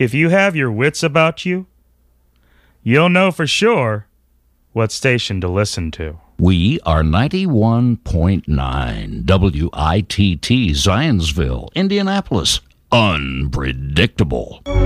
If you have your wits about you, you'll know for sure what station to listen to. We are 91.9 WITT Zionsville, Indianapolis. Unpredictable.